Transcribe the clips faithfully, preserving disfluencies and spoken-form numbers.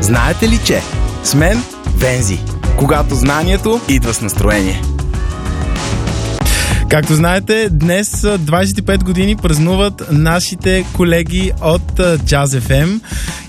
Знаете ли, че с мен Вензи, когато знанието идва с настроение. Както знаете, днес двайсет и пет години празнуват нашите колеги от Jazz еф ем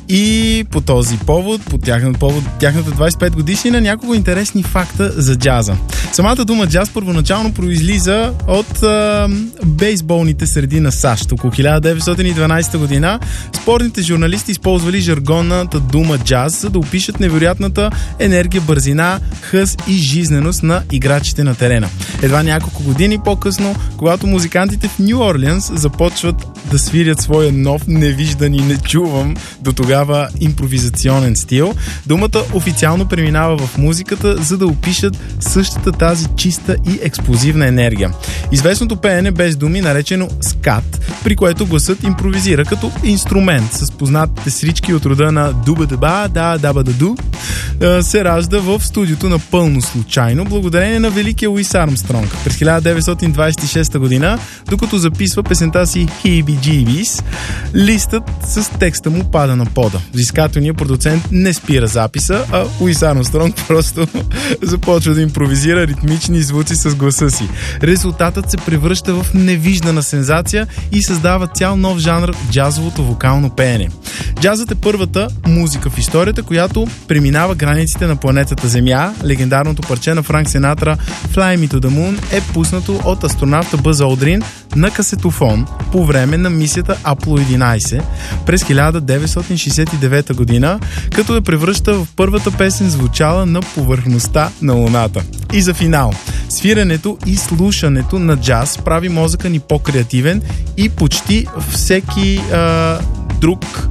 и по този повод, по тяхната, повод, тяхната двайсет и пет годишнина, няколко интересни факта за джаза. Самата дума джаз първоначално произлиза от а, бейсболните среди на САЩ. Около хиляда деветстотин и дванадесета година спортните журналисти използвали жаргонната дума джаз, за да опишат невероятната енергия, бързина, хъс и жизненост на играчите на терена. Едва няколко години по-късно, когато музикантите в Ню Орлеанс започват да свирят своя нов, невиждан и не чувам до тогава импровизационен стил, думата официално преминава в музиката, за да опишат същата тази чиста и експлозивна енергия. Известното пеене без думи, наречено скат, при което гласът импровизира като инструмент с познатите срички от рода на дуба-даба, да-даба-даду, се ражда в студиото напълно случайно, благодарение на великия Луис Армстронг. През хиляда деветстотин двадесет и шеста година, докато записва песента си Heebie-Jeebies, листът с текста му пада на пода. Взискателният продуцент не спира записа, а Луис Армстронг просто започва да импровизира ритмични звуци с гласа си. Резултатът се превръща в невиждана сензация и създава цял нов жанр – джазовото вокално пеене. Джазът е първата музика в историята, която преминава границите на планетата Земя. Легендарното парче на Франк Синатра Fly Me to the Moon е пуснато от астронавта Бъз Олдрин на касетофон по време на мисията Аполо единадесет през хиляда деветстотин шейсет и девета година, като я превръща в първата песен, звучала на повърхността на Луната. И за финал, свирането и слушането на джаз прави мозъка ни по-креативен и почти всеки а, друг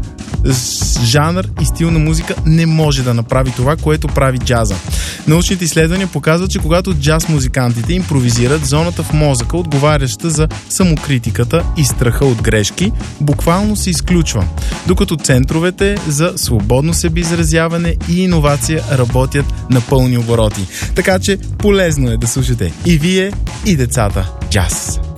жанр и стил на музика не може да направи това, което прави джаза. Научните изследвания показват, че когато джаз музикантите импровизират, зоната в мозъка, отговаряща за самокритиката и страха от грешки, буквално се изключва, докато центровете за свободно себеизразяване и иновация работят на пълни обороти. Така че полезно е да слушате и вие, и децата джаз.